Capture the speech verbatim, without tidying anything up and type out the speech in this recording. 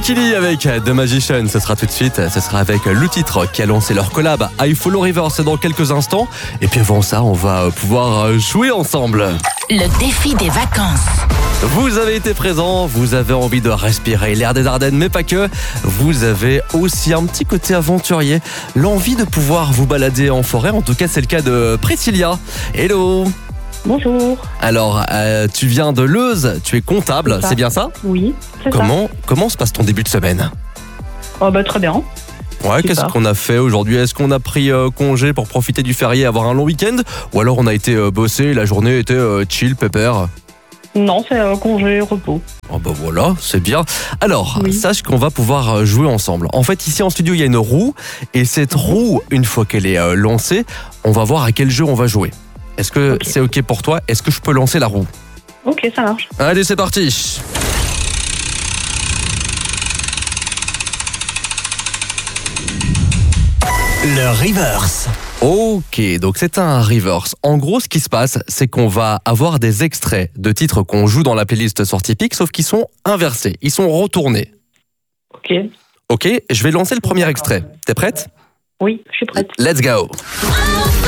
Killy avec The Magician, ce sera tout de suite. Ce sera avec le titre qui a lancé leur collab I Follow Rivers dans quelques instants. Et puis avant ça, on va pouvoir jouer ensemble. Le défi des vacances. Vous avez été présent, vous avez envie de respirer l'air des Ardennes, mais pas que. Vous avez aussi un petit côté aventurier, l'envie de pouvoir vous balader en forêt. En tout cas, c'est le cas de Priscilla. Hello. Bonjour. Alors, euh, tu viens de Leuze, tu es comptable, C'est ça. c'est bien ça? Oui, c'est Comment, comment se passe ton début de semaine? ça. Oh bah très bien. Ouais, qu'est-ce Super. qu'on a fait aujourd'hui? Est-ce qu'on a pris euh, congé pour profiter du férié, avoir un long week-end? Ou alors on a été euh, bosser, la journée était euh, chill, pépère? Non, c'est euh, congé, repos. Oh bah voilà, c'est bien. Alors, Oui. sache qu'on va pouvoir euh, jouer ensemble. En fait, ici en studio, il y a une roue. Et cette roue, une fois qu'elle est euh, lancée, on va voir à quel jeu on va jouer. Est-ce que Ok. c'est OK pour toi? Est-ce que je peux lancer la roue? Ok, ça marche. Allez, c'est parti. Le reverse. Ok, donc c'est un reverse. En gros, ce qui se passe, c'est qu'on va avoir des extraits de titres qu'on joue dans la playlist Sortie Pic, sauf qu'ils sont inversés, ils sont retournés. Ok. Ok, je vais lancer le premier D'accord. extrait. T'es prête? Oui, je suis prête. Let's go.